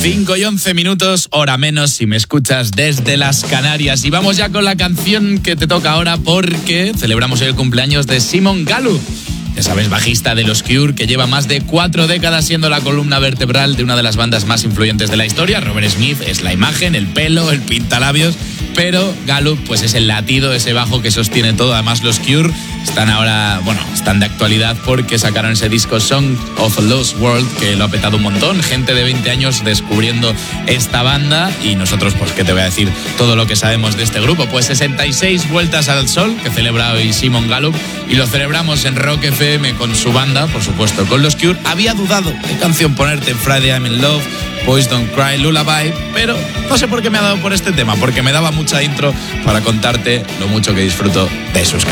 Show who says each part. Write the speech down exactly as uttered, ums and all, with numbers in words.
Speaker 1: cinco y once minutos, hora menos si me escuchas desde las Canarias. Y vamos ya con la canción que te toca ahora porque celebramos hoy el cumpleaños de Simon Gallup. Ya sabes, bajista de los Cure, que lleva más de cuatro décadas siendo la columna vertebral de una de las bandas más influyentes de la historia. Robert Smith es la imagen, el pelo, el pintalabios, pero Gallup pues es el latido, ese bajo que sostiene todo. Además, los Cure están ahora, bueno, están de actualidad porque sacaron ese disco Song of a Lost World, que lo ha petado un montón. Gente de veinte años descubriendo esta banda y nosotros, pues, ¿qué te voy a decir? Todo lo que sabemos de este grupo. Pues sesenta y seis vueltas al sol, que celebra hoy Simon Gallup, y lo celebramos en Rock F M con su banda, por supuesto, con los Cure. Había dudado qué canción ponerte en Friday I'm in Love, Boys Don't Cry, Lullaby, pero no sé por qué me ha dado por este tema, porque me daba mucha intro para contarte lo mucho que disfruto de sus canciones.